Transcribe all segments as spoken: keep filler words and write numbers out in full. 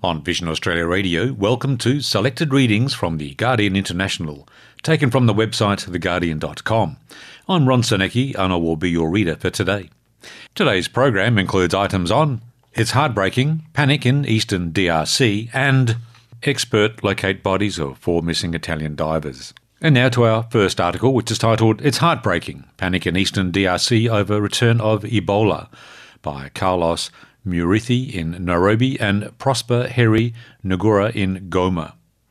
On Vision Australia Radio, welcome to selected readings from The Guardian International, taken from the website the guardian dot com. I'm Ron Senecki and I will be your reader for today. Today's program includes items on It's Heartbreaking, Panic in Eastern D R C and Expert Locate Bodies of Four Missing Italian Divers. And now to our first article, which is titled It's Heartbreaking, Panic in Eastern D R C over Return of Ebola by Carlos Murithi in Nairobi and Prosper Heri Ngura in Goma.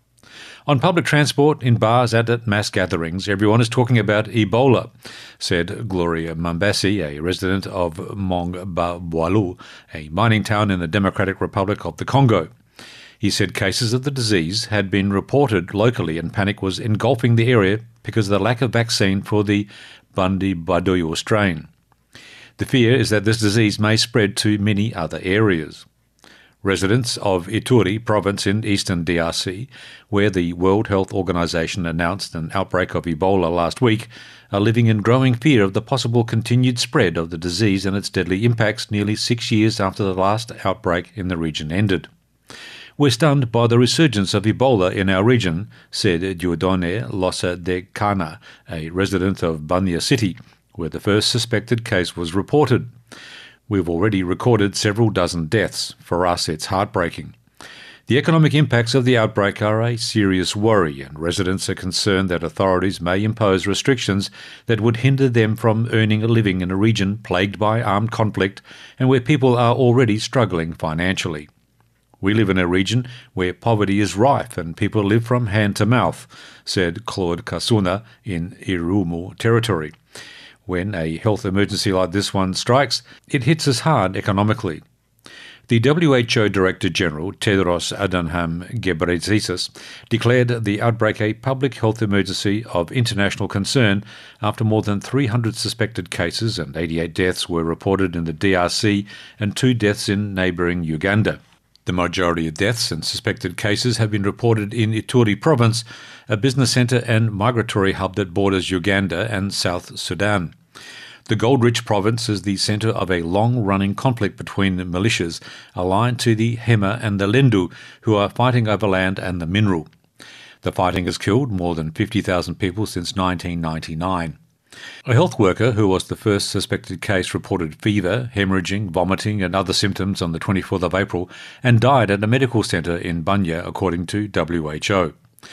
On public transport, in bars and at mass gatherings, everyone is talking about Ebola, said Gloria Mambasi, a resident of Mongbawalu, a mining town in the Democratic Republic of the Congo. He said cases of the disease had been reported locally and panic was engulfing the area because of the lack of vaccine for the Bundibugyo strain. The fear is that this disease may spread to many other areas. Residents of Ituri province in eastern D R C, where the World Health Organization announced an outbreak of Ebola last week, are living in growing fear of the possible continued spread of the disease and its deadly impacts nearly six years after the last outbreak in the region ended. We're stunned by the resurgence of Ebola in our region, said Dieudonné Lossa de Cana, a resident of Bunia City, where the first suspected case was reported. We've already recorded several dozen deaths. For us, it's heartbreaking. The economic impacts of the outbreak are a serious worry, and residents are concerned that authorities may impose restrictions that would hinder them from earning a living in a region plagued by armed conflict and where people are already struggling financially. We live in a region where poverty is rife and people live from hand to mouth, said Claude Kasuna in Irumu territory. When a health emergency like this one strikes, it hits us hard economically. The W H O Director-General, Tedros Adhanom Ghebreyesus, declared the outbreak a public health emergency of international concern after more than three hundred suspected cases and eighty-eight deaths were reported in the D R C and two deaths in neighbouring Uganda. The majority of deaths and suspected cases have been reported in Ituri province, a business centre and migratory hub that borders Uganda and South Sudan. The gold-rich province is the centre of a long-running conflict between the militias aligned to the Hema and the Lendu, who are fighting over land and the mineral. The fighting has killed more than fifty thousand people since nineteen ninety-nine. A health worker who was the first suspected case reported fever, hemorrhaging, vomiting and other symptoms on the twenty-fourth of April and died at a medical centre in Bunia, according to W H O.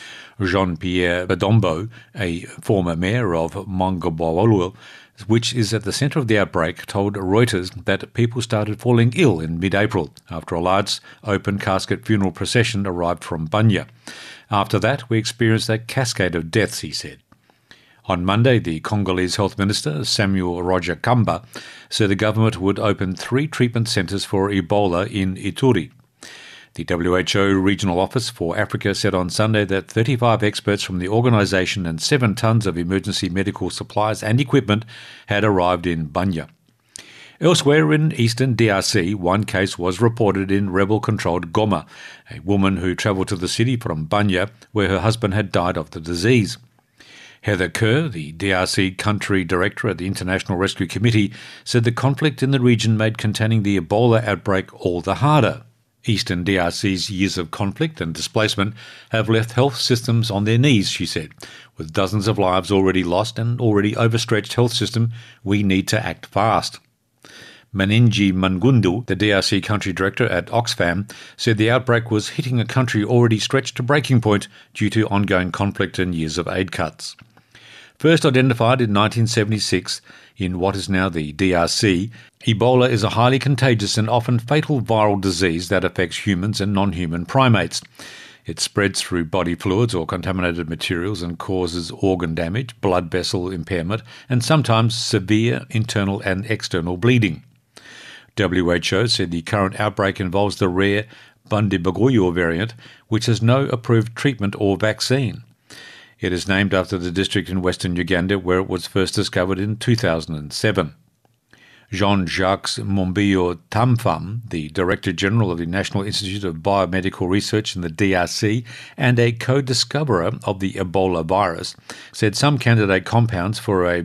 Jean-Pierre Badombo, a former mayor of Mongbawalu, which is at the centre of the outbreak, told Reuters that people started falling ill in mid-April after a large open casket funeral procession arrived from Bunia. After that, we experienced a cascade of deaths, he said. On Monday, the Congolese Health Minister, Samuel Roger Kamba, said the government would open three treatment centres for Ebola in Ituri. The W H O Regional Office for Africa said on Sunday that thirty-five experts from the organisation and seven tonnes of emergency medical supplies and equipment had arrived in Bunia. Elsewhere in eastern D R C, one case was reported in rebel-controlled Goma, a woman who travelled to the city from Bunia where her husband had died of the disease. Heather Kerr, the D R C country director at the International Rescue Committee, said the conflict in the region made containing the Ebola outbreak all the harder. Eastern D R C's years of conflict and displacement have left health systems on their knees, she said. With dozens of lives already lost and already overstretched health system, we need to act fast. Maningi Mangundu, the D R C country director at Oxfam, said the outbreak was hitting a country already stretched to breaking point due to ongoing conflict and years of aid cuts. First identified in nineteen seventy-six in what is now the D R C, Ebola is a highly contagious and often fatal viral disease that affects humans and non-human primates. It spreads through body fluids or contaminated materials and causes organ damage, blood vessel impairment, and sometimes severe internal and external bleeding. W H O said the current outbreak involves the rare Bundibugyo variant, which has no approved treatment or vaccine. It is named after the district in western Uganda where it was first discovered in two thousand seven. Jean-Jacques Mombillo Tamfam, the Director-General of the National Institute of Biomedical Research in the D R C and a co-discoverer of the Ebola virus, said some candidate compounds for a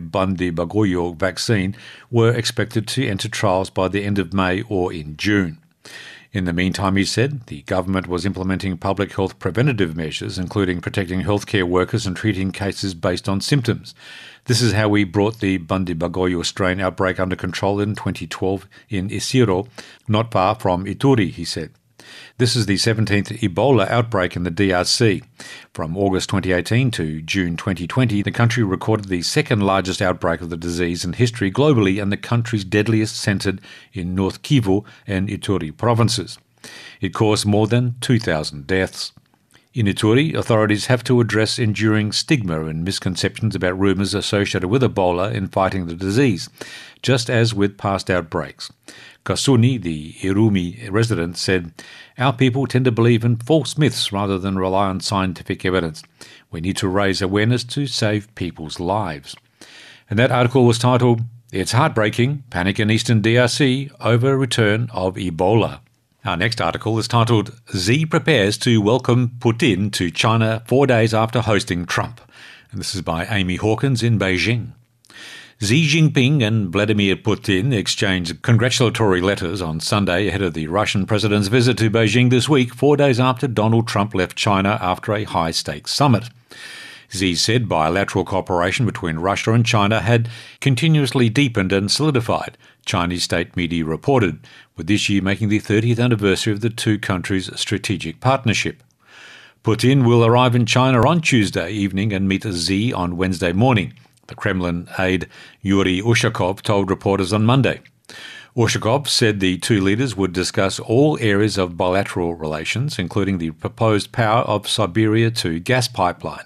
Bundibugyo vaccine were expected to enter trials by the end of May or in June. In the meantime, he said, the government was implementing public health preventative measures, including protecting healthcare workers and treating cases based on symptoms. This is how we brought the Bundibugyo strain outbreak under control in twenty twelve in Isiro, not far from Ituri, he said. This is the seventeenth Ebola outbreak in the D R C. From August twenty eighteen to June twenty twenty, the country recorded the second largest outbreak of the disease in history globally, and the country's deadliest centred in North Kivu and Ituri provinces. It caused more than two thousand deaths. In Ituri, authorities have to address enduring stigma and misconceptions about rumours associated with Ebola in fighting the disease, just as with past outbreaks. Kasuni, the Irumi resident, said, "Our people tend to believe in false myths rather than rely on scientific evidence. We need to raise awareness to save people's lives." And that article was titled, "It's Heartbreaking, Panic in Eastern D R C over Return of Ebola." Our next article is titled, "Xi Prepares to Welcome Putin to China Four Days After Hosting Trump." And this is by Amy Hawkins in Beijing. Xi Jinping and Vladimir Putin exchanged congratulatory letters on Sunday ahead of the Russian president's visit to Beijing this week, four days after Donald Trump left China after a high-stakes summit. Xi said bilateral cooperation between Russia and China had continuously deepened and solidified, Chinese state media reported, with this year making the thirtieth anniversary of the two countries' strategic partnership. Putin will arrive in China on Tuesday evening and meet Xi on Wednesday morning, the Kremlin aide Yuri Ushakov told reporters on Monday. Ushakov said the two leaders would discuss all areas of bilateral relations, including the proposed Power of Siberia two gas pipeline.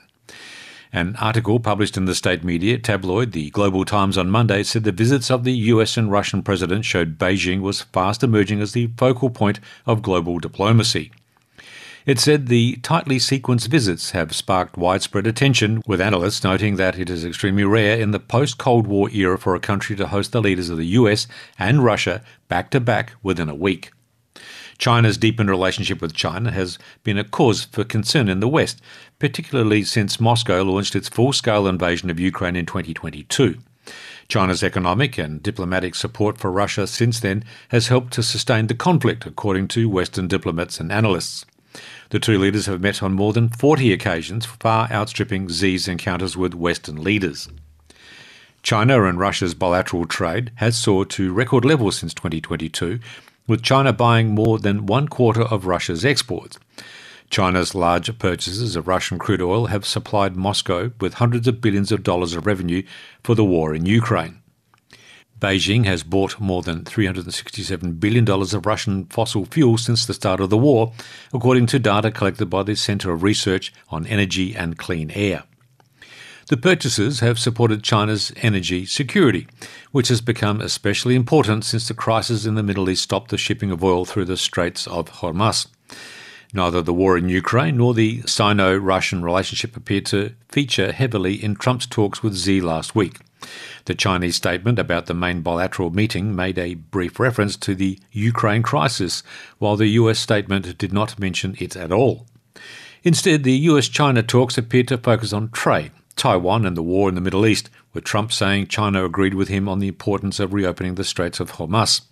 An article published in the state media tabloid The Global Times on Monday said the visits of the U S and Russian presidents showed Beijing was fast emerging as the focal point of global diplomacy. It said the tightly sequenced visits have sparked widespread attention, with analysts noting that it is extremely rare in the post-Cold War era for a country to host the leaders of the U S and Russia back-to-back within a week. China's deepened relationship with China has been a cause for concern in the West, particularly since Moscow launched its full-scale invasion of Ukraine in twenty twenty-two. China's economic and diplomatic support for Russia since then has helped to sustain the conflict, according to Western diplomats and analysts. The two leaders have met on more than forty occasions, far outstripping Xi's encounters with Western leaders. China and Russia's bilateral trade has soared to record levels since twenty twenty-two, with China buying more than one quarter of Russia's exports. China's large purchases of Russian crude oil have supplied Moscow with hundreds of billions of dollars of revenue for the war in Ukraine. Beijing has bought more than three hundred sixty-seven billion dollars of Russian fossil fuel since the start of the war, according to data collected by the Center of Research on Energy and Clean Air. The purchases have supported China's energy security, which has become especially important since the crisis in the Middle East stopped the shipping of oil through the Straits of Hormuz. Neither the war in Ukraine nor the Sino-Russian relationship appeared to feature heavily in Trump's talks with Xi last week. The Chinese statement about the main bilateral meeting made a brief reference to the Ukraine crisis, while the U S statement did not mention it at all. Instead, the U S-China talks appeared to focus on trade, Taiwan and the war in the Middle East, with Trump saying China agreed with him on the importance of reopening the Straits of Hormuz.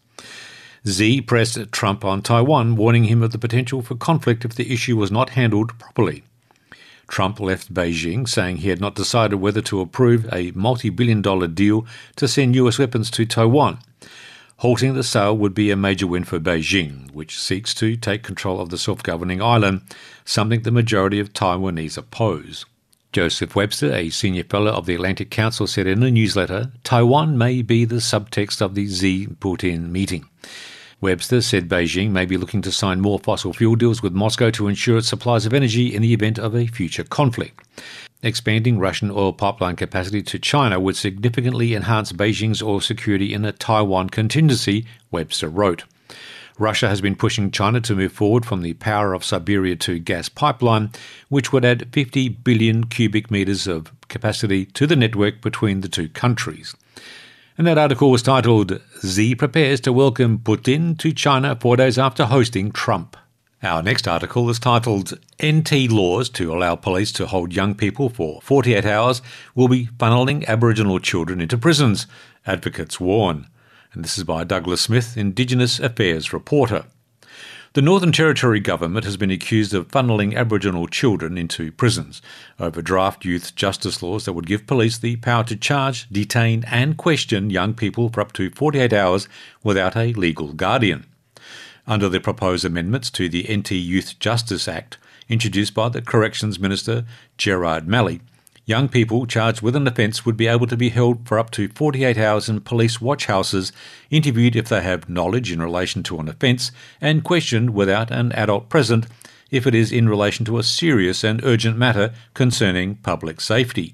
Xi pressed Trump on Taiwan, warning him of the potential for conflict if the issue was not handled properly. Trump left Beijing, saying he had not decided whether to approve a multi-billion dollar deal to send U S weapons to Taiwan. Halting the sale would be a major win for Beijing, which seeks to take control of the self-governing island, something the majority of Taiwanese oppose. Joseph Webster, a senior fellow of the Atlantic Council, said in a newsletter, Taiwan may be the subtext of the Xi-Putin meeting. Webster said Beijing may be looking to sign more fossil fuel deals with Moscow to ensure its supplies of energy in the event of a future conflict. Expanding Russian oil pipeline capacity to China would significantly enhance Beijing's oil security in a Taiwan contingency, Webster wrote. Russia has been pushing China to move forward from the Power of Siberia two gas pipeline, which would add fifty billion cubic metres of capacity to the network between the two countries. And that article was titled, Xi Prepares to Welcome Putin to China Four Days After Hosting Trump. Our next article is titled, N T Laws to Allow Police to Hold Young People for forty-eight hours Will Be Funneling Aboriginal Children into Prisons, Advocates Warn. And this is by Douglas Smith, Indigenous Affairs reporter. The Northern Territory government has been accused of funneling Aboriginal children into prisons over draft youth justice laws that would give police the power to charge, detain and question young people for up to forty-eight hours without a legal guardian. Under the proposed amendments to the N T Youth Justice Act, introduced by the Corrections Minister Gerard Malley, young people charged with an offence would be able to be held for up to forty-eight hours in police watch houses, interviewed if they have knowledge in relation to an offence, and questioned without an adult present if it is in relation to a serious and urgent matter concerning public safety.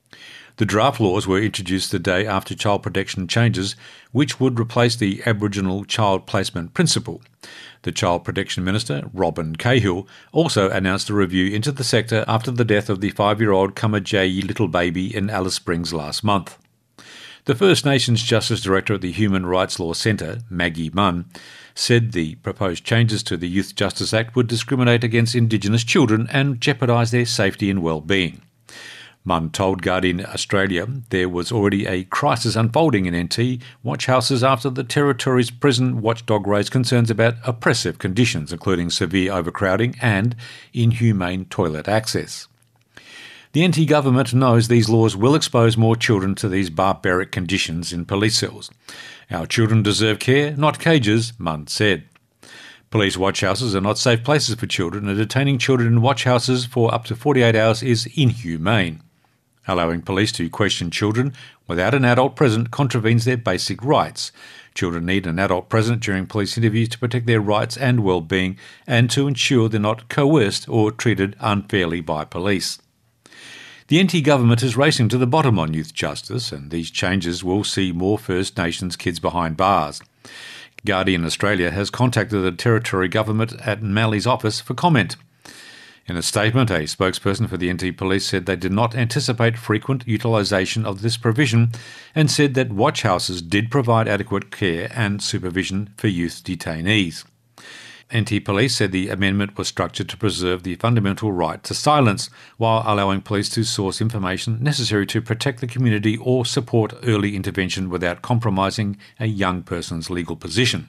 The draft laws were introduced the day after child protection changes, which would replace the Aboriginal Child Placement Principle. The Child Protection Minister, Robin Cahill, also announced a review into the sector after the death of the five-year-old Kamajayi little baby in Alice Springs last month. The First Nations Justice Director at the Human Rights Law Centre, Maggie Munn, said the proposed changes to the Youth Justice Act would discriminate against Indigenous children and jeopardise their safety and well-being. Munn told Guardian Australia there was already a crisis unfolding in N T watch houses after the Territory's prison watchdog raised concerns about oppressive conditions, including severe overcrowding and inhumane toilet access. The N T government knows these laws will expose more children to these barbaric conditions in police cells. Our children deserve care, not cages, Munn said. Police watch houses are not safe places for children, and detaining children in watch houses for up to forty-eight hours is inhumane. Allowing police to question children without an adult present contravenes their basic rights. Children need an adult present during police interviews to protect their rights and well-being and to ensure they're not coerced or treated unfairly by police. The N T government is racing to the bottom on youth justice, and these changes will see more First Nations kids behind bars. Guardian Australia has contacted the Territory government at Malley's office for comment. In a statement, a spokesperson for the N T Police said they did not anticipate frequent utilisation of this provision and said that watch houses did provide adequate care and supervision for youth detainees. N T Police said the amendment was structured to preserve the fundamental right to silence while allowing police to source information necessary to protect the community or support early intervention without compromising a young person's legal position.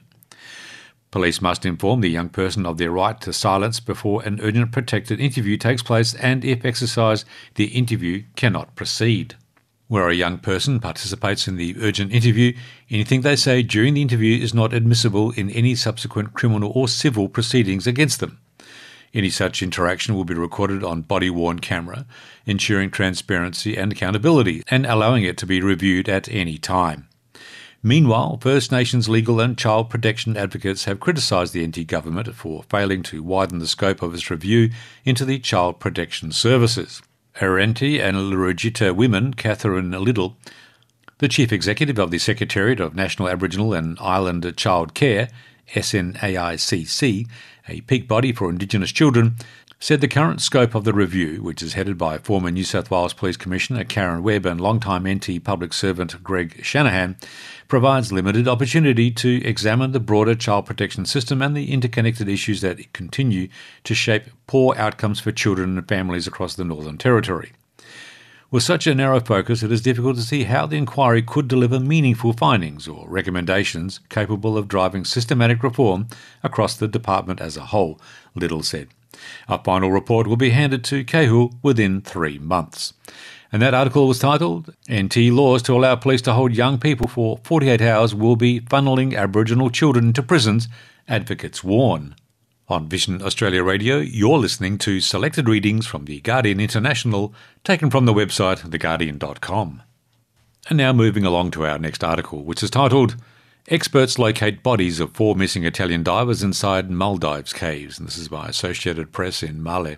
Police must inform the young person of their right to silence before an urgent protected interview takes place, and if exercised, the interview cannot proceed. Where a young person participates in the urgent interview, anything they say during the interview is not admissible in any subsequent criminal or civil proceedings against them. Any such interaction will be recorded on body-worn camera, ensuring transparency and accountability, and allowing it to be reviewed at any time. Meanwhile, First Nations legal and child protection advocates have criticised the N T government for failing to widen the scope of its review into the child protection services. Arenti and Lurujita women, Catherine Liddle, the Chief Executive of the Secretariat of National Aboriginal and Island Child Care, S N A I C C, a peak body for Indigenous children, said the current scope of the review, which is headed by former New South Wales Police Commissioner Karen Webb and long-time N T public servant Greg Shanahan, provides limited opportunity to examine the broader child protection system and the interconnected issues that continue to shape poor outcomes for children and families across the Northern Territory. With such a narrow focus, it is difficult to see how the inquiry could deliver meaningful findings or recommendations capable of driving systematic reform across the department as a whole, Liddle said. A final report will be handed to Cahill within three months. And that article was titled, N T Laws to Allow Police to Hold Young People for forty-eight hours Will Be Funneling Aboriginal Children into Prisons, Advocates Warn. On Vision Australia Radio, you're listening to selected readings from The Guardian International, taken from the website the guardian dot com. And now moving along to our next article, which is titled, Experts Locate Bodies of Four Missing Italian Divers Inside Maldives Caves, and this is by Associated Press in Male.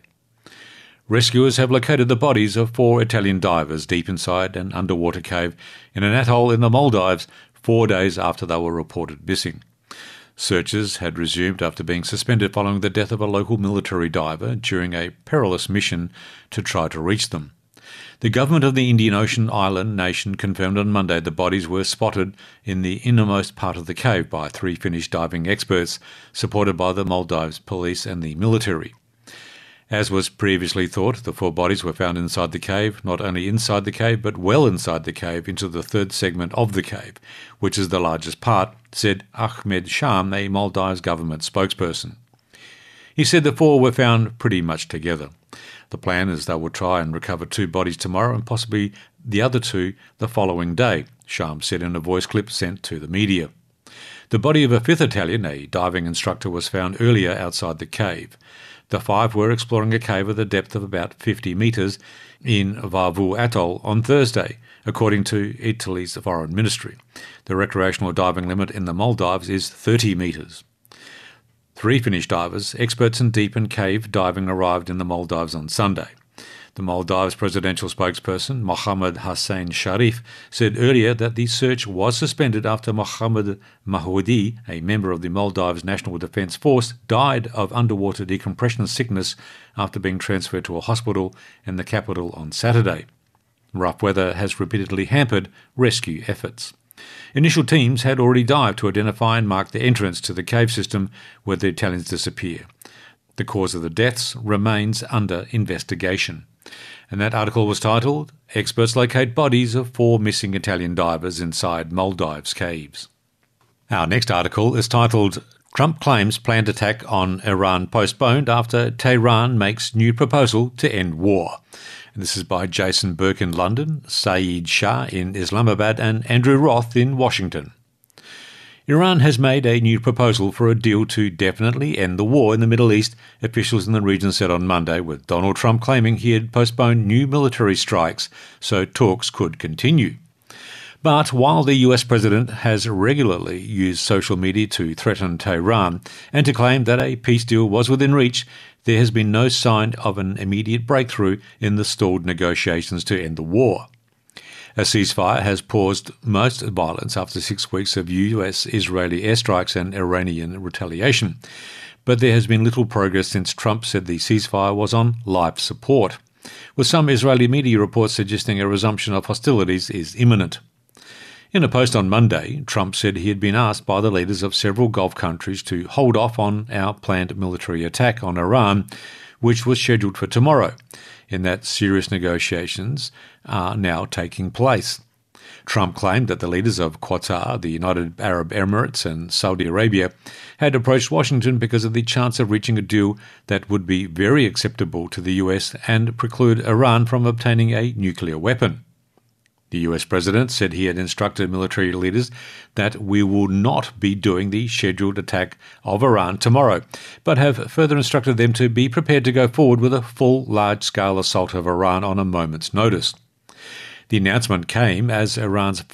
Rescuers have located the bodies of four Italian divers deep inside an underwater cave in an atoll in the Maldives four days after they were reported missing. Searches had resumed after being suspended following the death of a local military diver during a perilous mission to try to reach them. The government of the Indian Ocean island nation confirmed on Monday the bodies were spotted in the innermost part of the cave by three Finnish diving experts, supported by the Maldives police and the military. As was previously thought, the four bodies were found inside the cave, not only inside the cave, but well inside the cave into the third segment of the cave, which is the largest part, said Ahmed Sham, a Maldives government spokesperson. He said the four were found pretty much together. The plan is they will try and recover two bodies tomorrow and possibly the other two the following day, Shams said in a voice clip sent to the media. The body of a fifth Italian, a diving instructor, was found earlier outside the cave. The five were exploring a cave at a depth of about fifty metres in Varvu Atoll on Thursday, according to Italy's foreign ministry. The recreational diving limit in the Maldives is thirty metres. Three Finnish divers, experts in deep and cave diving, arrived in the Maldives on Sunday. The Maldives presidential spokesperson, Mohammed Hossein Sharif, said earlier that the search was suspended after Mohammed Mahoudi, a member of the Maldives National Defence Force, died of underwater decompression sickness after being transferred to a hospital in the capital on Saturday. Rough weather has repeatedly hampered rescue efforts. Initial teams had already dived to identify and mark the entrance to the cave system where the Italians disappear. The cause of the deaths remains under investigation. And that article was titled, Experts Locate Bodies of Four Missing Italian Divers Inside Maldives Caves. Our next article is titled, Trump Claims Planned Attack on Iran Postponed After Tehran Makes New Proposal to End War. And this is by Jason Burke in London, Saeed Shah in Islamabad and Andrew Roth in Washington. Iran has made a new proposal for a deal to definitely end the war in the Middle East, officials in the region said on Monday, with Donald Trump claiming he had postponed new military strikes so talks could continue. But while the U S president has regularly used social media to threaten Tehran and to claim that a peace deal was within reach, there has been no sign of an immediate breakthrough in the stalled negotiations to end the war. A ceasefire has paused most violence after six weeks of U S-Israeli airstrikes and Iranian retaliation. But there has been little progress since Trump said the ceasefire was on life support, with some Israeli media reports suggesting a resumption of hostilities is imminent. In a post on Monday, Trump said he had been asked by the leaders of several Gulf countries to hold off on our planned military attack on Iran, which was scheduled for tomorrow, in that serious negotiations are now taking place. Trump claimed that the leaders of Qatar, the United Arab Emirates and Saudi Arabia had approached Washington because of the chance of reaching a deal that would be very acceptable to the U S and preclude Iran from obtaining a nuclear weapon. The U S president said he had instructed military leaders that we will not be doing the scheduled attack of Iran tomorrow, but have further instructed them to be prepared to go forward with a full large-scale assault of Iran on a moment's notice. The announcement came as Iran's